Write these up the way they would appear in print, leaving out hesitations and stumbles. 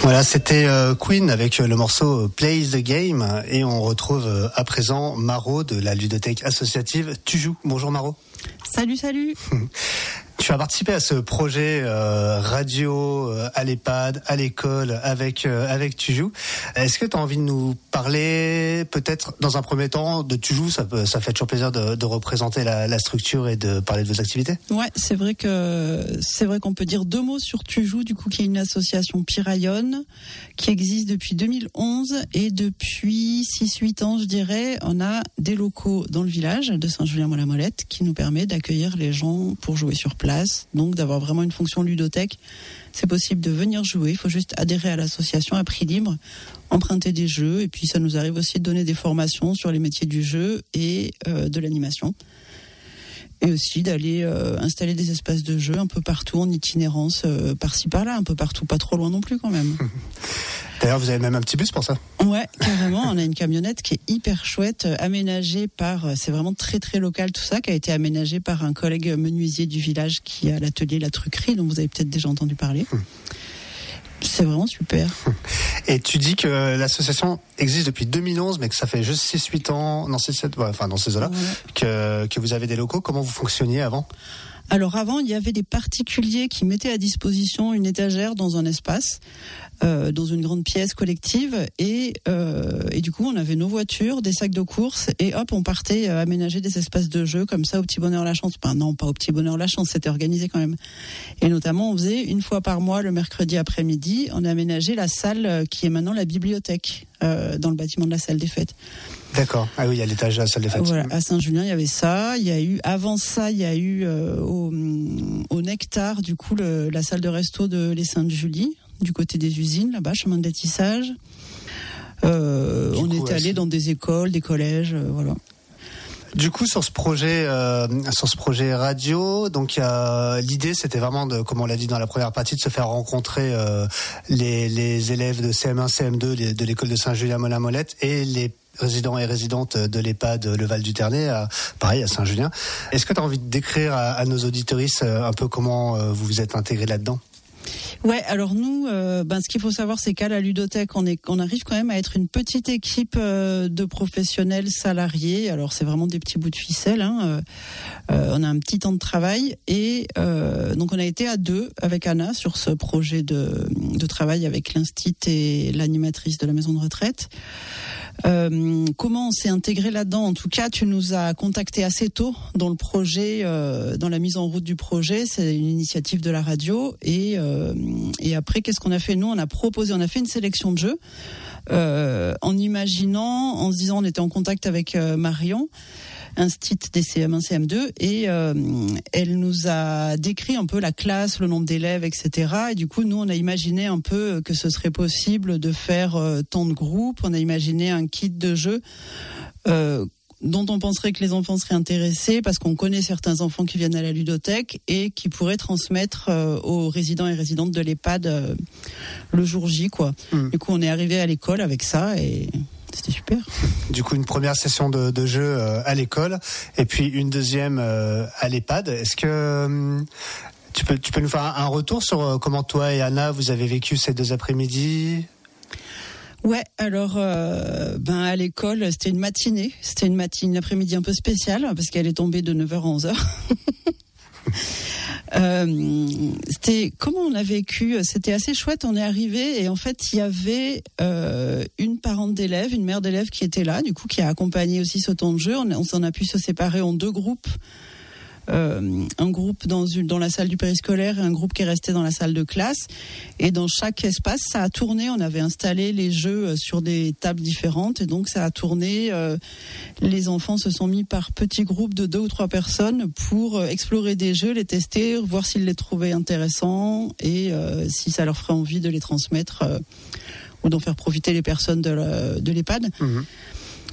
Voilà, c'était Queen avec le morceau Play the Game et on retrouve à présent Maro de la ludothèque associative Tujou. Bonjour Maro. Salut. Tu as participé à ce projet radio à l'EHPAD, à l'école avec Tujou. Est-ce que tu as envie de nous parler peut-être dans un premier temps de Tujou? Ça fait toujours plaisir de représenter la structure et de parler de vos activités. Ouais, c'est vrai qu'on peut dire deux mots sur Tujou, du coup, qui est une association piraillonne qui existe depuis 2011 et depuis 6-8 ans, je dirais, on a des locaux dans le village de Saint-Julien-Molin-Molette qui nous permet d'accueillir les gens pour jouer sur place, donc d'avoir vraiment une fonction ludothèque. C'est possible de venir jouer, il faut juste adhérer à l'association à prix libre, emprunter des jeux, et puis ça nous arrive aussi de donner des formations sur les métiers du jeu et de l'animation. Et aussi d'aller installer des espaces de jeu un peu partout en itinérance, par-ci par-là, un peu partout, pas trop loin non plus quand même. D'ailleurs, vous avez même un petit bus pour ça. Ouais, carrément. On a une camionnette qui est hyper chouette, aménagée par, c'est vraiment très très local tout ça, qui a été aménagée par un collègue menuisier du village qui a l'atelier La Truquerie, dont vous avez peut-être déjà entendu parler. C'est vraiment super. Et tu dis que l'association existe depuis 2011, mais que ça fait juste 6-8 ans, dans ces eaux-là, que vous avez des locaux. Comment vous fonctionniez avant ? Alors avant, il y avait des particuliers qui mettaient à disposition une étagère dans un espace, dans une grande pièce collective, et du coup on avait nos voitures, des sacs de courses, et hop, on partait aménager des espaces de jeu comme ça au Petit Bonheur la Chance. Enfin non, pas au Petit Bonheur la Chance, c'était organisé quand même. Et notamment, on faisait une fois par mois, le mercredi après-midi, on a aménagé la salle qui est maintenant la bibliothèque, dans le bâtiment de la salle des fêtes. D'accord. Ah oui, il y a l'étage de la salle des fêtes. Voilà, à Saint-Julien, il y avait ça. Avant ça, il y a eu au Nectar, du coup, la salle de resto de Les Saintes-Julie, du côté des usines, là-bas, chemin de Détissage. On est allé dans des écoles, des collèges, voilà. Du coup, sur ce projet radio, donc l'idée, c'était vraiment comme on l'a dit dans la première partie, de se faire rencontrer les élèves de CM1, CM2 de l'école de Saint-Julien-Molin-Molette et les résidents et résidentes de l'EHPAD Le Val du Ternay, pareil à Saint-Julien. Est-ce que tu as envie de décrire à nos auditeuristes un peu comment vous vous êtes intégrés là-dedans ? Ouais, alors nous, ce qu'il faut savoir, c'est qu'à la ludothèque, on arrive quand même à être une petite équipe de professionnels salariés. Alors c'est vraiment des petits bouts de ficelle, hein. On a un petit temps de travail et donc on a été à deux avec Anna sur ce projet de travail avec l'Instit et l'animatrice de la maison de retraite. Comment on s'est intégré là-dedans? En tout cas, tu nous as contacté assez tôt dans le projet, dans la mise en route du projet. C'est une initiative de la radio et après, qu'est-ce qu'on a fait? Nous, on a fait une sélection de jeux en imaginant, en se disant, on était en contact avec Marion, Instit des CM1, CM2, et elle nous a décrit un peu la classe, le nombre d'élèves, etc. Et du coup, nous, on a imaginé un peu que ce serait possible de faire tant de groupes. On a imaginé un kit de jeux dont on penserait que les enfants seraient intéressés parce qu'on connaît certains enfants qui viennent à la ludothèque et qui pourraient transmettre aux résidents et résidentes de l'EHPAD le jour J, quoi. Du coup, on est arrivé à l'école avec ça et c'était super. Du coup, une première session de jeu à l'école et puis une deuxième à l'EHPAD. Est-ce que tu peux nous faire un retour sur comment toi et Anna vous avez vécu ces deux après-midi ? Ouais, alors à l'école, c'était une matinée, une après-midi un peu spéciale parce qu'elle est tombée de 9h à 11h. C'était comment on a vécu, c'était assez chouette. On est arrivé et en fait il y avait une parente d'élève, une mère d'élève qui était là, du coup qui a accompagné aussi ce temps de jeu. On s'en a pu se séparer en deux groupes. Un groupe dans la salle du périscolaire et un groupe qui est resté dans la salle de classe. Et dans chaque espace, ça a tourné. On avait installé les jeux sur des tables différentes et donc ça a tourné. Les enfants se sont mis par petits groupes de 2 ou 3 personnes pour explorer des jeux, les tester, voir s'ils les trouvaient intéressants et si ça leur ferait envie de les transmettre ou d'en faire profiter les personnes de l'EHPAD.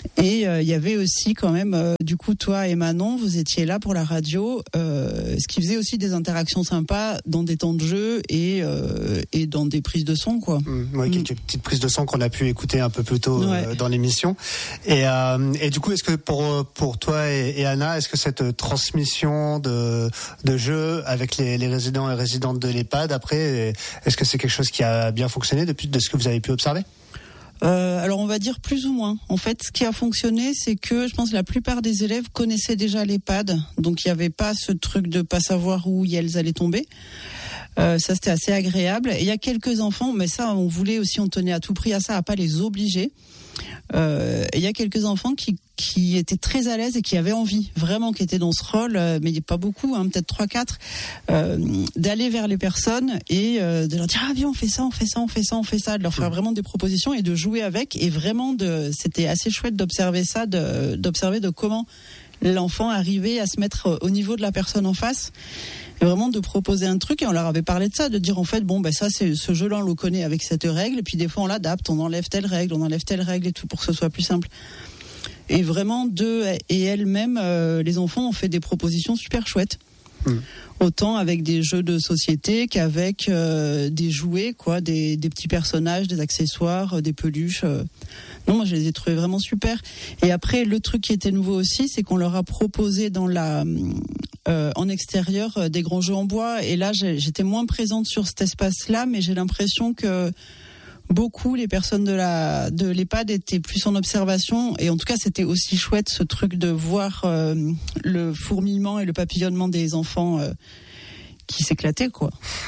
Et il y avait aussi quand même, du coup, toi et Manon, vous étiez là pour la radio, ce qui faisait aussi des interactions sympas dans des temps de jeu et dans des prises de son, quoi. Oui, quelques petites prises de son qu'on a pu écouter un peu plus tôt dans l'émission. Et du coup, est-ce que pour toi et Anna, est-ce que cette transmission de jeu avec les résidents et résidentes de l'EHPAD, après, est-ce que c'est quelque chose qui a bien fonctionné de ce que vous avez pu observer ? Alors on va dire plus ou moins. En fait, ce qui a fonctionné, c'est que je pense que la plupart des élèves connaissaient déjà l'EHPAD, donc il n'y avait pas ce truc de pas savoir où elles allaient tomber. Ça c'était assez agréable. Et il y a quelques enfants, mais ça on tenait à tout prix à ça, à pas les obliger. Il y a quelques enfants qui étaient très à l'aise et qui avaient envie, vraiment, qui étaient dans ce rôle, mais il n'y a pas beaucoup, peut-être 3-4, d'aller vers les personnes et de leur dire viens, on fait ça, de leur faire vraiment des propositions et de jouer avec. Et vraiment, c'était assez chouette d'observer ça, d'observer de comment l'enfant arrivait à se mettre au niveau de la personne en face. Et vraiment de proposer un truc, et on leur avait parlé de ça, de dire en fait ça c'est ce jeu-là on le connaît avec cette règle, et puis des fois on l'adapte, on enlève telle règle et tout pour que ce soit plus simple. Et vraiment et elles-mêmes, les enfants ont fait des propositions super chouettes. Autant avec des jeux de société qu'avec des jouets, quoi, des petits personnages, des accessoires, des peluches. Non, moi je les ai trouvés vraiment super. Et après, le truc qui était nouveau aussi, c'est qu'on leur a proposé en extérieur des grands jeux en bois. Et là, j'étais moins présente sur cet espace-là, mais j'ai l'impression que beaucoup les personnes de l'EHPAD étaient plus en observation, et en tout cas c'était aussi chouette ce truc de voir le fourmillement et le papillonnement des enfants qui s'éclataient, quoi.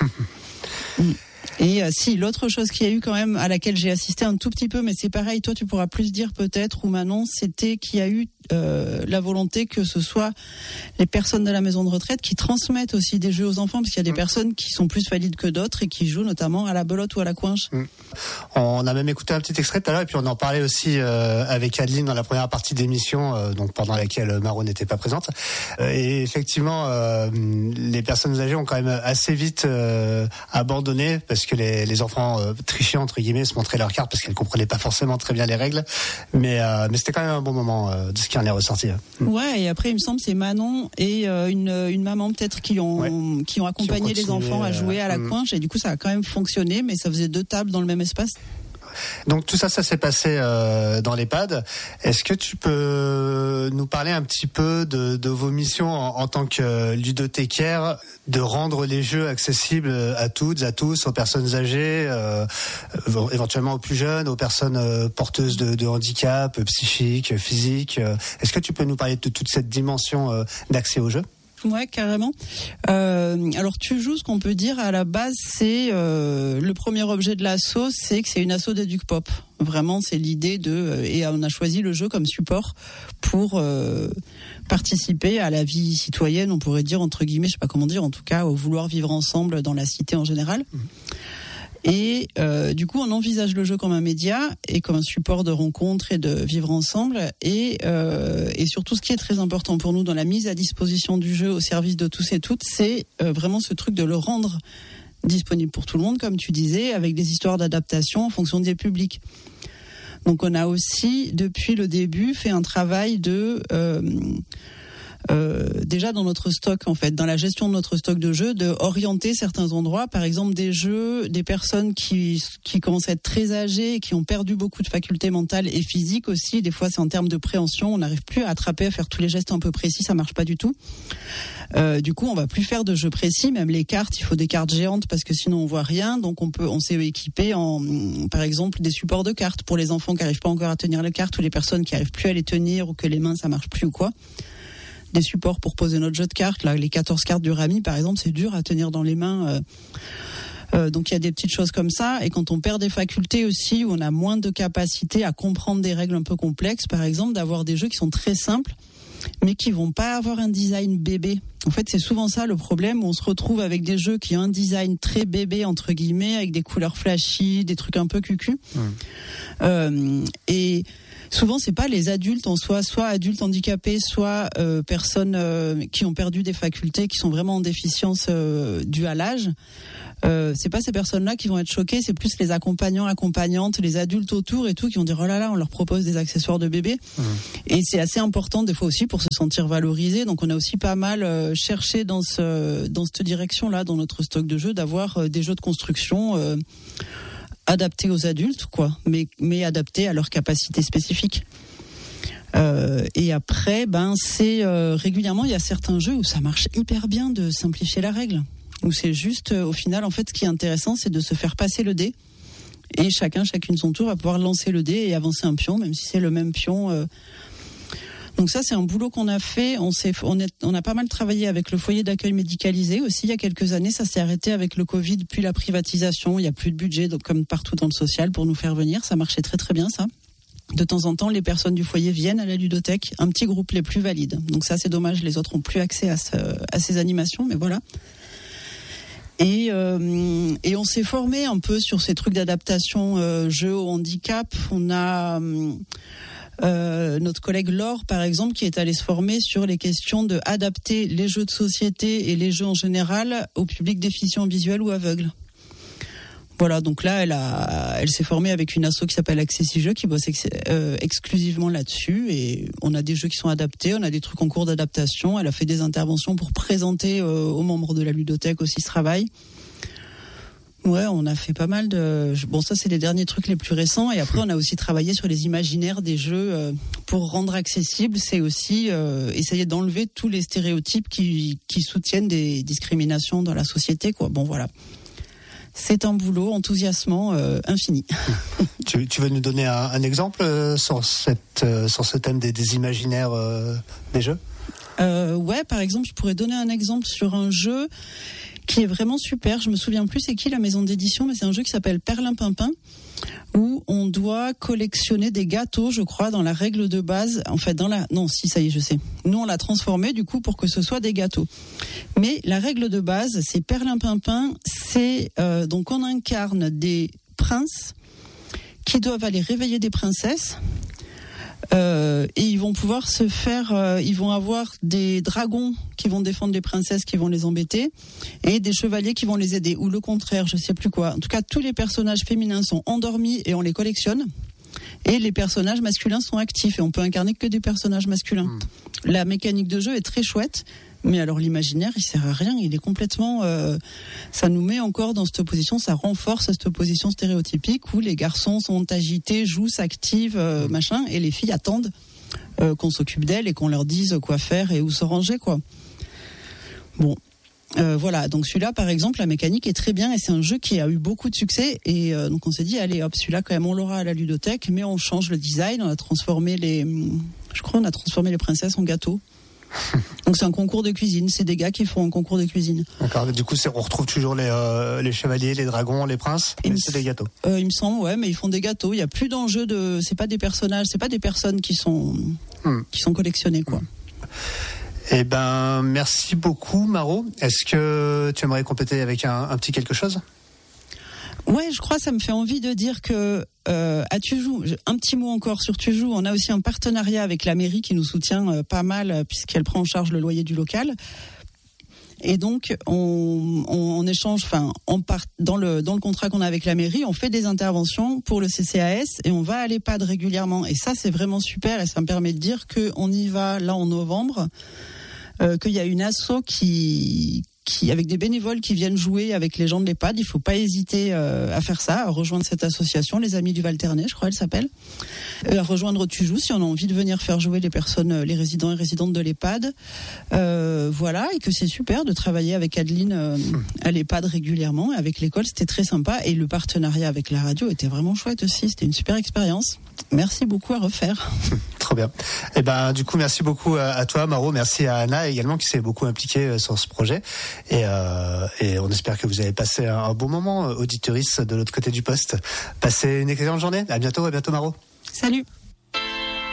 Et l'autre chose qu'il y a eu quand même, à laquelle j'ai assisté un tout petit peu, mais c'est pareil, toi tu pourras plus dire peut-être, ou Manon, c'était qu'il y a eu la volonté que ce soit les personnes de la maison de retraite qui transmettent aussi des jeux aux enfants, parce qu'il y a des personnes qui sont plus valides que d'autres et qui jouent notamment à la belote ou à la coinche. On a même écouté un petit extrait tout à l'heure, et puis on en parlait aussi avec Adeline dans la première partie d'émission, donc pendant laquelle Maro n'était pas présente. Et effectivement, les personnes âgées ont quand même assez vite abandonné, parce que les enfants trichaient entre guillemets, se montraient leurs cartes parce qu'elles comprenaient pas forcément très bien les règles, mais c'était quand même un bon moment de ce qui en est ressorti. Ouais, et après il me semble c'est Manon et une maman peut-être qui ont accompagné les enfants à jouer à la coinche, et du coup ça a quand même fonctionné, mais ça faisait 2 tables dans le même espace. Donc tout ça s'est passé dans l'EHPAD. Est-ce que tu peux nous parler un petit peu de vos missions en tant que ludothécaire, de rendre les jeux accessibles à toutes, à tous, aux personnes âgées, éventuellement aux plus jeunes, aux personnes porteuses de handicap psychique, physique. Est-ce que tu peux nous parler de toute cette dimension d'accès aux jeux ? Ouais, carrément. Alors tu joues, ce qu'on peut dire à la base, c'est le premier objet de l'asso, c'est que c'est une asso d'éduc-pop. Vraiment, c'est l'idée et on a choisi le jeu comme support pour participer à la vie citoyenne, on pourrait dire, entre guillemets, je sais pas comment dire, en tout cas au vouloir vivre ensemble dans la cité en général. Et du coup, on envisage le jeu comme un média et comme un support de rencontre et de vivre ensemble. Et surtout, ce qui est très important pour nous dans la mise à disposition du jeu au service de tous et toutes, c'est vraiment ce truc de le rendre disponible pour tout le monde, comme tu disais, avec des histoires d'adaptation en fonction des publics. Donc, on a aussi, depuis le début, fait un travail déjà dans notre stock, en fait, dans la gestion de notre stock de jeux, de orienter certains endroits, par exemple des jeux, des personnes qui commencent à être très âgées, qui ont perdu beaucoup de facultés mentales et physiques aussi. Des fois, c'est en termes de préhension, on n'arrive plus à attraper, à faire tous les gestes un peu précis, ça marche pas du tout. Du coup, on va plus faire de jeux précis, même les cartes, il faut des cartes géantes parce que sinon on voit rien. Donc on s'est équipé par exemple, des supports de cartes pour les enfants qui n'arrivent pas encore à tenir les cartes, ou les personnes qui n'arrivent plus à les tenir, ou que les mains ça marche plus ou quoi. Des supports pour poser notre jeu de cartes. Là, les 14 cartes du Rami, par exemple, c'est dur à tenir dans les mains. Donc, il y a des petites choses comme ça. Et quand on perd des facultés aussi, où on a moins de capacité à comprendre des règles un peu complexes, par exemple, d'avoir des jeux qui sont très simples, mais qui vont pas avoir un design bébé. En fait, c'est souvent ça le problème, où on se retrouve avec des jeux qui ont un design très bébé, entre guillemets, avec des couleurs flashy, des trucs un peu cucu. Et souvent, c'est pas les adultes en soi, soit adultes handicapés, soit personnes qui ont perdu des facultés, qui sont vraiment en déficience due à l'âge. C'est pas ces personnes-là qui vont être choquées, c'est plus les accompagnants, accompagnantes, les adultes autour et tout qui vont dire oh là là, on leur propose des accessoires de bébé. Et c'est assez important des fois aussi pour se sentir valorisé. Donc on a aussi pas mal cherché dans cette direction-là, dans notre stock de jeux, d'avoir des jeux de construction adaptés aux adultes, quoi, mais adaptés à leurs capacités spécifiques. Et après, c'est régulièrement il y a certains jeux où ça marche hyper bien de simplifier la règle. Où c'est juste, au final, en fait, ce qui est intéressant, c'est de se faire passer le dé. Et chacune son tour va pouvoir lancer le dé et avancer un pion, même si c'est le même pion. Donc ça, c'est un boulot qu'on a fait. On a pas mal travaillé avec le foyer d'accueil médicalisé aussi. Il y a quelques années, ça s'est arrêté avec le Covid, puis la privatisation. Il n'y a plus de budget, donc comme partout dans le social, pour nous faire venir. Ça marchait très très bien, ça. De temps en temps, les personnes du foyer viennent à la ludothèque, un petit groupe les plus valides. Donc ça, c'est dommage, les autres n'ont plus accès à ces animations, mais voilà. Et on s'est formé un peu sur ces trucs d'adaptation jeux au handicap. On a notre collègue Laure, par exemple, qui est allée se former sur les questions de adapter les jeux de société et les jeux en général au public déficient visuel ou aveugle. Voilà, donc là, elle s'est formée avec une asso qui s'appelle Accessi-Jeux, qui bosse exclusivement là-dessus. Et on a des jeux qui sont adaptés, on a des trucs en cours d'adaptation. Elle a fait des interventions pour présenter aux membres de la ludothèque aussi ce travail. Ouais, on a fait pas mal de... Bon, ça, c'est les derniers trucs les plus récents. Et après, on a aussi travaillé sur les imaginaires des jeux pour rendre accessible. C'est aussi essayer d'enlever tous les stéréotypes qui soutiennent des discriminations dans la société, quoi. Bon, voilà. C'est un boulot enthousiasmant infini. Tu veux nous donner un exemple sur ce thème des imaginaires des jeux ? Ouais, par exemple, je pourrais donner un exemple sur un jeu qui est vraiment super. Je me souviens plus c'est qui la maison d'édition, mais c'est un jeu qui s'appelle Perlimpinpin, où on doit collectionner des gâteaux, je crois, dans la règle de base. En fait, non, si, ça y est, je sais. Nous, on l'a transformé, du coup, pour que ce soit des gâteaux. Mais la règle de base, c'est Perlimpinpin, c'est donc on incarne des princes qui doivent aller réveiller des princesses. Et ils vont pouvoir ils vont avoir des dragons qui vont défendre les princesses, qui vont les embêter, et des chevaliers qui vont les aider, ou le contraire, je sais plus quoi. En tout cas, tous les personnages féminins sont endormis et on les collectionne, et les personnages masculins sont actifs, et on peut incarner que des personnages masculins. La mécanique de jeu est très chouette, mais alors l'imaginaire, il sert à rien, il est complètement... ça nous met encore dans cette position, ça renforce cette position stéréotypique où les garçons sont agités, jouent, s'activent, machin, et les filles attendent qu'on s'occupe d'elles et qu'on leur dise quoi faire et où se ranger, quoi. Bon, voilà, donc celui-là, par exemple, la mécanique est très bien et c'est un jeu qui a eu beaucoup de succès, et donc on s'est dit, allez hop, celui-là quand même on l'aura à la ludothèque, mais on change le design, on a transformé les princesses en gâteaux. Donc c'est un concours de cuisine, c'est des gars qui font un concours de cuisine. D'accord, du coup on retrouve toujours les chevaliers, les dragons, les princes, mais c'est des gâteaux. Il me semble, ouais, mais ils font des gâteaux. Il y a plus d'enjeux c'est pas des personnages, c'est pas des personnes qui sont collectionnées, quoi. Eh ben, merci beaucoup, Maro. Est-ce que tu aimerais compléter avec un petit quelque chose ? Ouais, je crois, ça me fait envie de dire que à Tujou, un petit mot encore sur Tujou, on a aussi un partenariat avec la mairie qui nous soutient pas mal puisqu'elle prend en charge le loyer du local. Et donc on échange, dans le contrat qu'on a avec la mairie, on fait des interventions pour le CCAS et on va à l'EHPAD régulièrement. Et ça, c'est vraiment super, et ça me permet de dire qu'on y va là en novembre, qu'il y a une asso qui avec des bénévoles qui viennent jouer avec les gens de l'EHPAD. Il faut pas hésiter à faire ça, à rejoindre cette association, les Amis du Val-Thernay, je crois elle s'appelle, à rejoindre Tujou si on a envie de venir faire jouer les personnes, les résidents et résidentes de l'EHPAD. Voilà, et que c'est super de travailler avec Adeline à l'EHPAD régulièrement, et avec l'école, c'était très sympa, et le partenariat avec la radio était vraiment chouette aussi, c'était une super expérience. Merci beaucoup, à refaire. Trop bien. Et ben, du coup, merci beaucoup à toi, Maro. Merci à Anna également qui s'est beaucoup impliquée sur ce projet. Et on espère que vous avez passé un bon moment, auditeuristes de l'autre côté du poste. Passez une excellente journée. À bientôt, Maro. Salut.